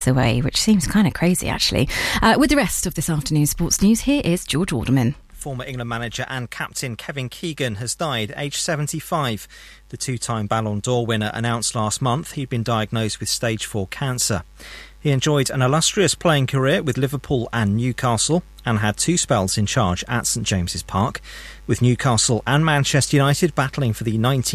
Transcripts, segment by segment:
away, which seems kind of crazy, actually. With the rest of this afternoon's sports news, here is George Alderman. Former England manager and captain Kevin Keegan has died, aged 75. The two-time Ballon d'Or winner announced last month he'd been diagnosed with stage 4 cancer. He enjoyed an illustrious playing career with Liverpool and Newcastle and had 2 spells in charge at St James's Park. With Newcastle and Manchester United battling for the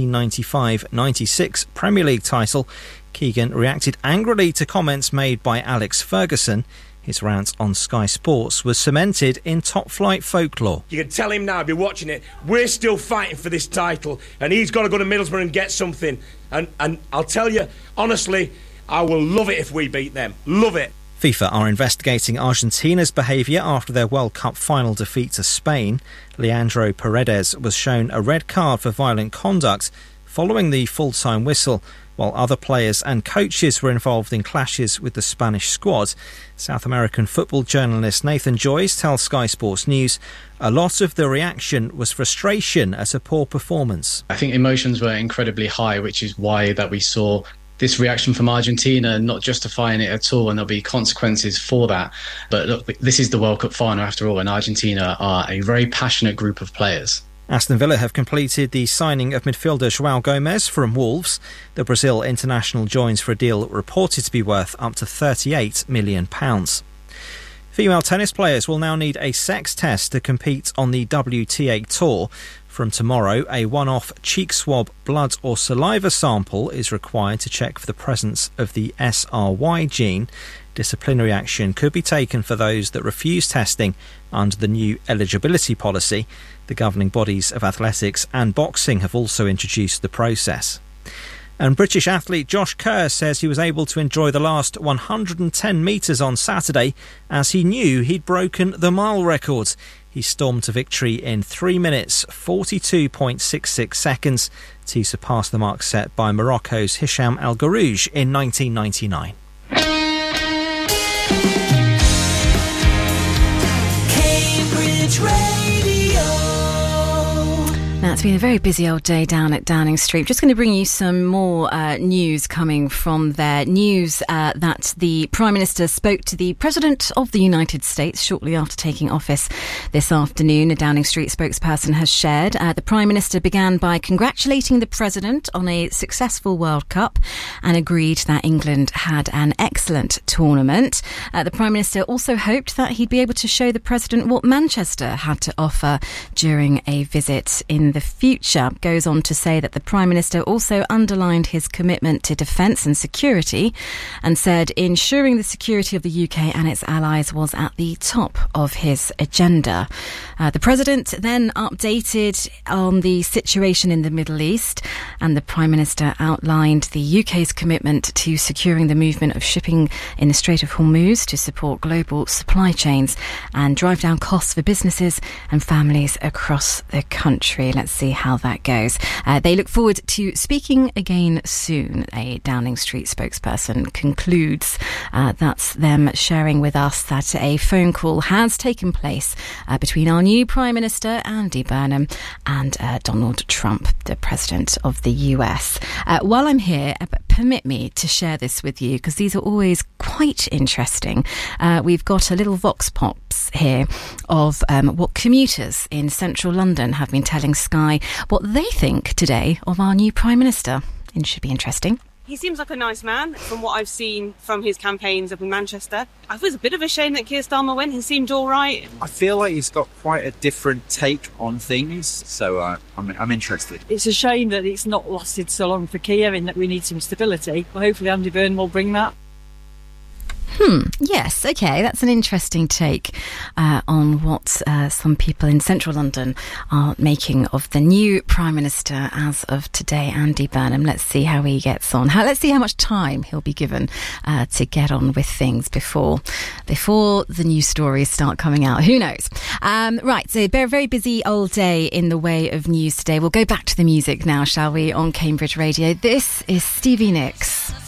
1995-96 Premier League title, Keegan reacted angrily to comments made by Alex Ferguson. His rant on Sky Sports was cemented in top-flight folklore. You can tell him now, I'll be watching it, we're still fighting for this title and he's got to go to Middlesbrough and get something. And I'll tell you, honestly, I will love it if we beat them. Love it. FIFA are investigating Argentina's behaviour after their World Cup final defeat to Spain. Leandro Paredes was shown a red card for violent conduct following the full-time whistle, while other players and coaches were involved in clashes with the Spanish squad. South American football journalist Nathan Joyce tells Sky Sports News a lot of the reaction was frustration at a poor performance. I think emotions were incredibly high, which is why that we saw this reaction from Argentina, not justifying it at all, and there'll be consequences for that. But look, this is the World Cup final after all, and Argentina are a very passionate group of players. Aston Villa have completed the signing of midfielder João Gomes from Wolves. The Brazil international joins for a deal reported to be worth up to £38 million. Female tennis players will now need a sex test to compete on the WTA Tour. From tomorrow, a one-off cheek swab, blood or saliva sample is required to check for the presence of the SRY gene. Disciplinary action could be taken for those that refuse testing under the new eligibility policy. The governing bodies of athletics and boxing have also introduced the process. And British athlete Josh Kerr says he was able to enjoy the last 110 metres on Saturday as he knew he'd broken the mile record. He stormed to victory in 3 minutes 42.66 seconds to surpass the mark set by Morocco's Hicham El Garouj in 1999. Cambridge Radio. Now, it's been a very busy old day down at Downing Street. Just going to bring you some more news coming from there. News that the Prime Minister spoke to the President of the United States shortly after taking office this afternoon. A Downing Street spokesperson has shared. The Prime Minister began by congratulating the President on a successful World Cup and agreed that England had an excellent tournament. The Prime Minister also hoped that he'd be able to show the President what Manchester had to offer during a visit in the future. Goes on to say that the Prime Minister also underlined his commitment to defence and security and said ensuring the security of the UK and its allies was at the top of his agenda. The President then updated on the situation in the Middle East, and the Prime Minister outlined the UK's commitment to securing the movement of shipping in the Strait of Hormuz to support global supply chains and drive down costs for businesses and families across the country. Let's see how that goes. They look forward to speaking again soon, a Downing Street spokesperson concludes. That's them sharing with us that a phone call has taken place between our new Prime Minister, Andy Burnham, and Donald Trump, the President of the US. While I'm here, permit me to share this with you because these are always quite interesting. We've got a little vox pops here of what commuters in central London have been telling Sky what they think today of our new Prime Minister. It should be interesting. He seems like a nice man from what I've seen from his campaigns up in Manchester. I thought it was a bit of a shame that Keir Starmer went. He seemed all right. I feel like he's got quite a different take on things, so I'm interested. It's a shame that it's not lasted so long for Keir in that we need some stability. But hopefully Andy Burnham will bring that. Yes, OK, that's an interesting take on what some people in central London are making of the new Prime Minister as of today, Andy Burnham. Let's see how he gets on. Let's see how much time he'll be given to get on with things before the news stories start coming out. Who knows? Right, so a very busy old day in the way of news today. We'll go back to the music now, shall we, on Cambridge Radio. This is Stevie Nicks.